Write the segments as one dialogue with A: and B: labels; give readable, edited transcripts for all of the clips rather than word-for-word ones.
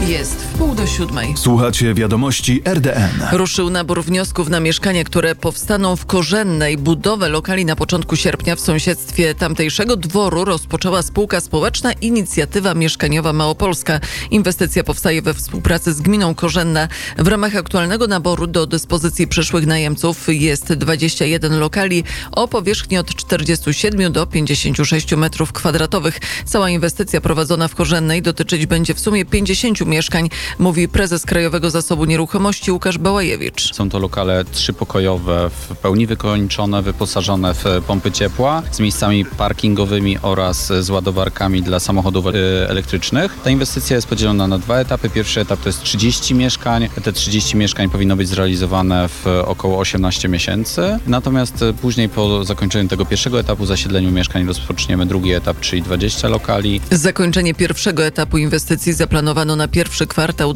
A: Jest 6:30.
B: Słuchacie wiadomości RDN.
A: Ruszył nabór wniosków na mieszkania, które powstaną w Korzennej. Budowę lokali na początku sierpnia w sąsiedztwie tamtejszego dworu rozpoczęła spółka społeczna Inicjatywa Mieszkaniowa Małopolska. Inwestycja powstaje we współpracy z gminą Korzenna. W ramach aktualnego naboru do dyspozycji przyszłych najemców jest 21 lokali o powierzchni od 47 do 56 m2. Cała inwestycja prowadzona w Korzennej dotyczyć będzie w sumie 50 mieszkań, mówi prezes Krajowego Zasobu Nieruchomości Łukasz Bałajewicz.
C: Są to lokale 3-pokojowe, w pełni wykończone, wyposażone w pompy ciepła, z miejscami parkingowymi oraz z ładowarkami dla samochodów elektrycznych. Ta inwestycja jest podzielona na 2 etapy. Pierwszy etap to jest 30 mieszkań. Te 30 mieszkań powinno być zrealizowane w około 18 miesięcy. Natomiast później po zakończeniu tego pierwszego etapu, zasiedleniu mieszkań, rozpoczniemy drugi etap, czyli 20 lokali.
A: Zakończenie pierwszego etapu inwestycji zaplanowano na pierwszy kwartał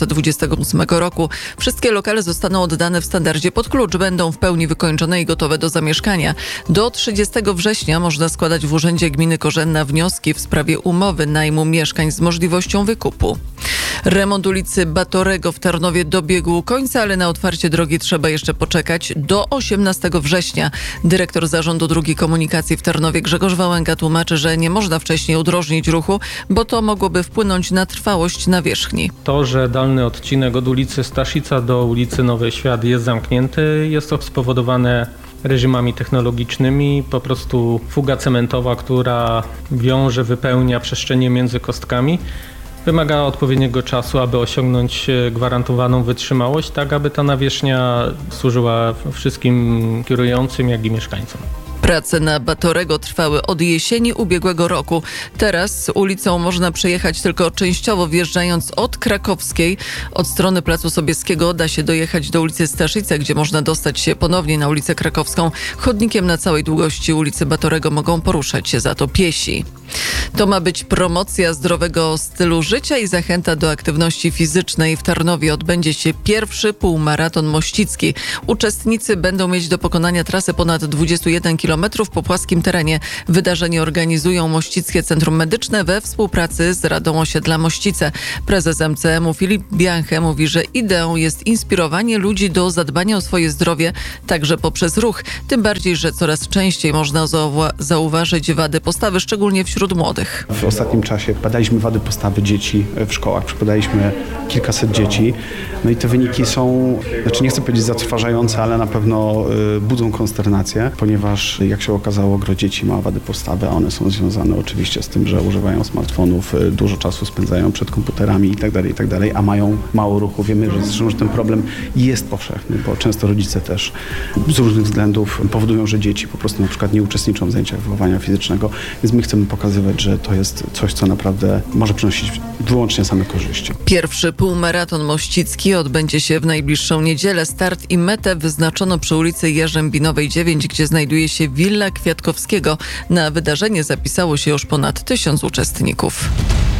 A: 2028 roku. Wszystkie lokale zostaną oddane w standardzie pod klucz, będą w pełni wykończone i gotowe do zamieszkania. Do 30 września można składać w Urzędzie Gminy Korzenna wnioski w sprawie umowy najmu mieszkań z możliwością wykupu. Remont ulicy Batorego w Tarnowie dobiegł końca, ale na otwarcie drogi trzeba jeszcze poczekać do 18 września. Dyrektor Zarządu Dróg i Komunikacji w Tarnowie Grzegorz Wałęga tłumaczy, że nie można wcześniej udrożnić ruchu, bo to mogłoby wpłynąć na trwałość nawierzchni.
D: To, że dalny odcinek od ulicy Staszica do ulicy Nowy Świat jest zamknięty, jest to spowodowane reżimami technologicznymi. Po prostu fuga cementowa, która wypełnia przestrzenie między kostkami, wymaga odpowiedniego czasu, aby osiągnąć gwarantowaną wytrzymałość, tak aby ta nawierzchnia służyła wszystkim kierującym, jak i mieszkańcom.
A: Prace na Batorego trwały od jesieni ubiegłego roku. Teraz ulicą można przejechać tylko częściowo, wjeżdżając od Krakowskiej. Od strony Placu Sobieskiego da się dojechać do ulicy Staszica, gdzie można dostać się ponownie na ulicę Krakowską. Chodnikiem na całej długości ulicy Batorego mogą poruszać się za to piesi. To ma być promocja zdrowego stylu życia i zachęta do aktywności fizycznej. W Tarnowie odbędzie się pierwszy półmaraton mościcki. Uczestnicy będą mieć do pokonania trasę ponad 21 km po płaskim terenie. Wydarzenie organizują Mościckie Centrum Medyczne we współpracy z Radą Osiedla Mościce. Prezes MCM-u Filip Bianche mówi, że ideą jest inspirowanie ludzi do zadbania o swoje zdrowie, także poprzez ruch. Tym bardziej, że coraz częściej można zauważyć wady postawy, szczególnie wśród młodych.
E: W ostatnim czasie badaliśmy wady postawy dzieci w szkołach. Przebadaliśmy kilkaset dzieci. No i te wyniki są, nie chcę powiedzieć zatrważające, ale na pewno budzą konsternację, ponieważ jak się okazało, gro dzieci ma wady postawy, a one są związane oczywiście z tym, że używają smartfonów, dużo czasu spędzają przed komputerami itd., a mają mało ruchu. Wiemy, że ten problem jest powszechny, bo często rodzice też z różnych względów powodują, że dzieci po prostu na przykład nie uczestniczą w zajęciach wychowania fizycznego, więc my chcemy pokazywać, że to jest coś, co naprawdę może przynosić wyłącznie same korzyści.
A: Pierwszy półmaraton mościcki odbędzie się w najbliższą niedzielę. Start i metę wyznaczono przy ulicy Jarzębinowej 9, gdzie znajduje się Willa Kwiatkowskiego. Na wydarzenie zapisało się już ponad 1000 uczestników.